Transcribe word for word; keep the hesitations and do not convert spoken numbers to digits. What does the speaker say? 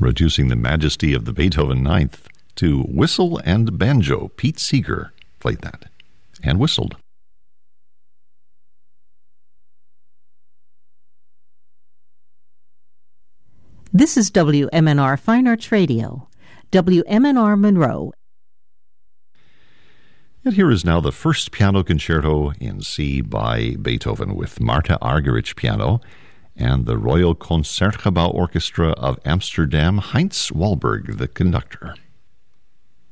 reducing the majesty of the Beethoven Ninth to Whistle and Banjo. Pete Seeger played that and whistled. This is W M N R Fine Arts Radio, W M N R Monroe. And here is now the first piano concerto in C by Beethoven with Martha Argerich piano and the Royal Concertgebouw Orchestra of Amsterdam, Heinz Wahlberg, the conductor.